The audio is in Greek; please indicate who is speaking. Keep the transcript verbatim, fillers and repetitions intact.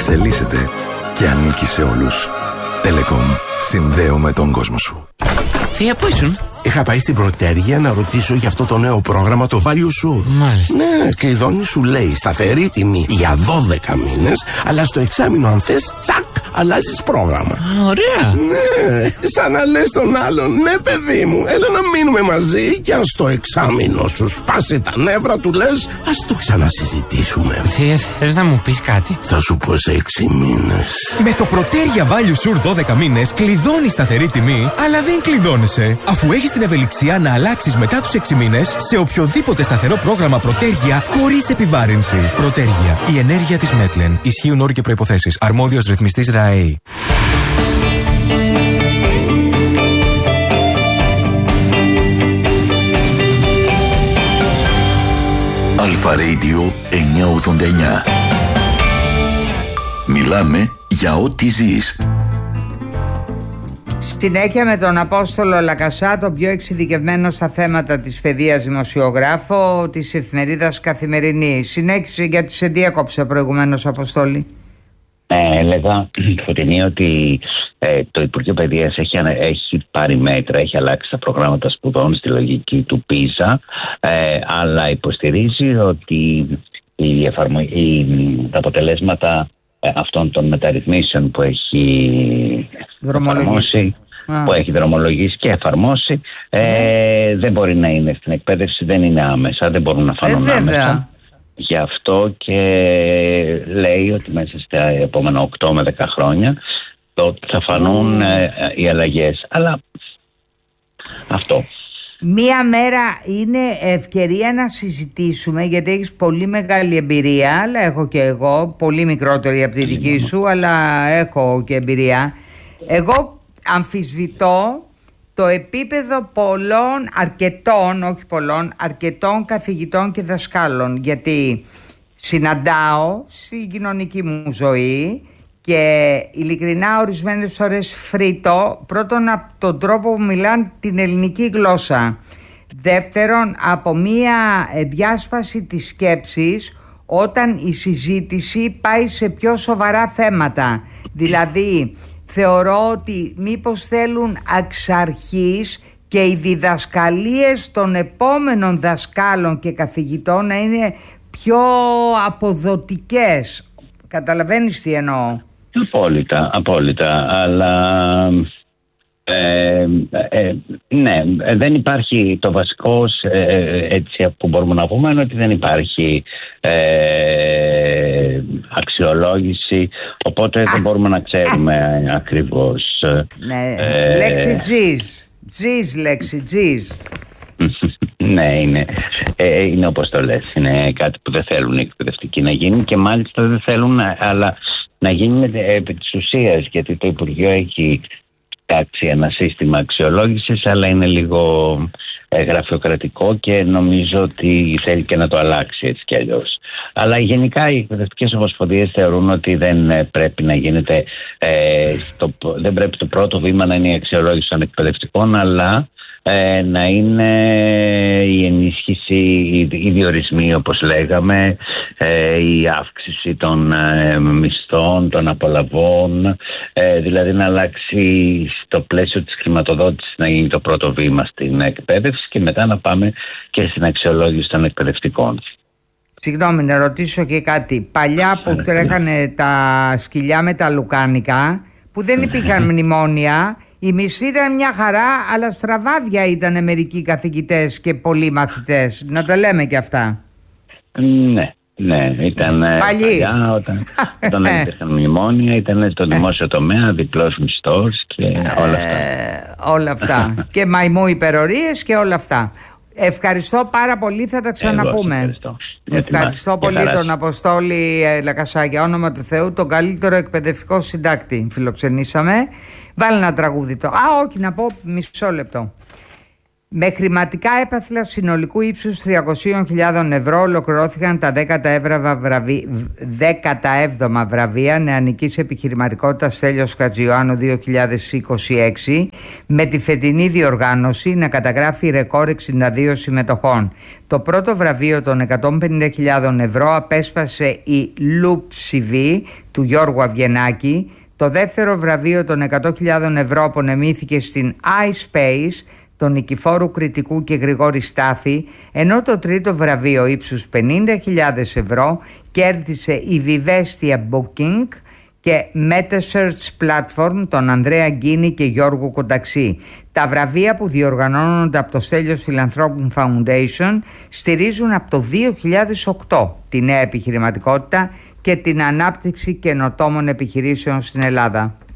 Speaker 1: εξελίσσεται και ανήκει σε όλους. Telecom. Συνδέουμε τον κόσμο σου.
Speaker 2: Θεία, πού ήσουν?
Speaker 3: Είχα πάει στην Πρωτέργεια να ρωτήσω για αυτό το νέο πρόγραμμα, το Value Sure.
Speaker 2: Μάλιστα.
Speaker 3: Ναι, κλειδώνει, σου λέει σταθερή τιμή για δώδεκα μήνες, αλλά στο εξάμηνο αν θες, τσακ, αλλάζεις πρόγραμμα.
Speaker 2: Α, ωραία.
Speaker 3: Ναι, σαν να λες τον άλλον, ναι παιδί μου, έλα να μείνουμε μαζί και αν στο εξάμηνο σου σπάσει τα νεύρα του λες, ας το ξανασυζητήσουμε.
Speaker 2: Θεία, θες να μου πεις κάτι?
Speaker 3: Θα σου πω σε έξι μήνες.
Speaker 4: Με το Πρωτέργεια Value Sure δώδεκα μήνες κλειδώνεις σταθερή τιμή, αλλά δεν κλειδώνεσαι, αφού έχεις την ευελιξία να αλλάξεις μετά τους έξι μήνες σε οποιοδήποτε σταθερό πρόγραμμα Πρωτέργεια χωρίς επιβάρυνση. Πρωτέργεια. Η ενέργεια της Μέτλεν. Ισχύουν όροι και προϋποθέσεις. Αρμόδιος ρυθμιστής ΡΑΕΗ.
Speaker 1: Αλφα Radio εννιακόσια ογδόντα εννιά. Μιλάμε για ό,τι ζεις.
Speaker 5: Συνέχεια με τον Απόστολο Λακασά, τον πιο εξειδικευμένο στα θέματα της παιδείας δημοσιογράφο της εφημερίδας Καθημερινή. Συνέχισε, γιατί σε διέκοψε προηγουμένως, Αποστόλη.
Speaker 6: Ε, έλεγα, Φωτεινή, ότι ε, το Υπουργείο Παιδείας έχει, έχει πάρει μέτρα, έχει αλλάξει τα προγράμματα σπουδών στη λογική του πίζα, ε, αλλά υποστηρίζει ότι η εφαρμο... η... τα αποτελέσματα ε, αυτών των μεταρρυθμίσεων που έχει εφαρμόσει, που έχει δρομολογήσει και εφαρμόσει, ε, ναι. δεν μπορεί να είναι στην εκπαίδευση, δεν είναι άμεσα, δεν μπορούν να φανούν ε, άμεσα. Γι' αυτό και λέει ότι μέσα στα επόμενα οκτώ με δέκα χρόνια θα φανούν ε, οι αλλαγές. Αλλά αυτό.
Speaker 5: Μία μέρα είναι ευκαιρία να συζητήσουμε, γιατί έχεις πολύ μεγάλη εμπειρία, αλλά έχω και εγώ, πολύ μικρότερη από τη δική σου, αλλά έχω και εμπειρία. Εγώ αμφισβητώ το επίπεδο πολλών, αρκετών, όχι πολλών, αρκετών καθηγητών και δασκάλων, γιατί συναντάω στην κοινωνική μου ζωή και ειλικρινά ορισμένες φορές φρύτω, πρώτον από τον τρόπο που μιλάνε την ελληνική γλώσσα, δεύτερον από μία διάσπαση της σκέψης όταν η συζήτηση πάει σε πιο σοβαρά θέματα. Δηλαδή θεωρώ ότι μήπως θέλουν εξ αρχής και οι διδασκαλίες των επόμενων δασκάλων και καθηγητών να είναι πιο αποδοτικές. Καταλαβαίνεις τι εννοώ?
Speaker 6: Απόλυτα, απόλυτα, αλλά ε, ε, ναι, δεν υπάρχει το βασικό, ε, έτσι που μπορούμε να πούμε, είναι ότι δεν υπάρχει ε, αξιολόγηση, οπότε δεν μπορούμε να ξέρουμε ακριβώς.
Speaker 5: Ναι,
Speaker 6: ε,
Speaker 5: λέξη τζις, τζις λέξη, τζις.
Speaker 6: Ναι, είναι, ε, είναι όπως το λες, είναι κάτι που δεν θέλουν οι εκπαιδευτικοί να γίνει και μάλιστα δεν θέλουν, αλλά να γίνει επί της ουσίας, γιατί το Υπουργείο έχει φτιάξει ένα σύστημα αξιολόγησης, αλλά είναι λίγο ε, γραφειοκρατικό και νομίζω ότι θέλει και να το αλλάξει έτσι κι αλλιώς. Αλλά γενικά οι εκπαιδευτικές ομοσπονδίες θεωρούν ότι δεν ε, πρέπει να γίνεται, ε, στο, δεν πρέπει το πρώτο βήμα να είναι η αξιολόγηση των εκπαιδευτικών, αλλά Ε, να είναι η ενίσχυση, οι διορισμοί όπως λέγαμε, ε, η αύξηση των ε, μισθών, των απολαβών, ε, δηλαδή να αλλάξει στο πλαίσιο της χρηματοδότησης, να γίνει το πρώτο βήμα στην εκπαίδευση και μετά να πάμε και στην αξιολόγηση των εκπαιδευτικών.
Speaker 5: Συγγνώμη, να ρωτήσω και κάτι. Παλιά που τρέχανε τα σκυλιά με τα λουκάνικα, που δεν υπήρχαν μνημόνια, η μισθή ήταν μια χαρά, αλλά στραβάδια ήταν μερικοί καθηγητές και πολλοί μαθητές. Να τα λέμε και αυτά.
Speaker 6: Ναι, ναι, ήταν παλιά, όταν, όταν δεν υπήρχαν μνημόνια, ήταν το δημόσιο τομέα, διπλός μισθός και όλα αυτά.
Speaker 5: Ε, όλα αυτά. Και μαϊμού υπερορίες και όλα αυτά. Ευχαριστώ πάρα πολύ, θα τα ξαναπούμε.
Speaker 6: Εγώ ευχαριστώ.
Speaker 5: Ευχαριστώ πολύ τον Αποστόλη Λακασά, για όνομα του Θεού, τον καλύτερο εκπαιδευτικό συντάκτη. Φιλοξενήσαμε. Βάλε ένα τραγούδι το. Α, όχι, να πω μισό λεπτό. Με χρηματικά έπαθλα συνολικού ύψους τριακόσιες χιλιάδες ευρώ ολοκληρώθηκαν τα δέκατα έβδομα βραβεία νεανικής επιχειρηματικότητας Στέλιος Χατζιωάννου δύο χιλιάδες είκοσι έξι, με τη φετινή διοργάνωση να καταγράφει ρεκόρ εξήντα δύο συμμετοχών. Το πρώτο βραβείο των εκατόν πενήντα χιλιάδες ευρώ απέσπασε η Loop σι βι του Γιώργου Αυγενάκη. Το δεύτερο βραβείο των εκατό χιλιάδες ευρώ απονεμήθηκε στην iSpace, τον νικηφόρου κριτικού και Γρηγόρη Στάθη, ενώ το τρίτο βραβείο ύψους πενήντα χιλιάδες ευρώ κέρδισε η Vivestia Booking και MetaSearch Platform των Ανδρέα Γκίνη και Γιώργου Κονταξή. Τα βραβεία που διοργανώνονται από το Στέλιος Philanthropic Foundation στηρίζουν από το δύο χιλιάδες οκτώ τη νέα επιχειρηματικότητα και την ανάπτυξη καινοτόμων επιχειρήσεων στην Ελλάδα.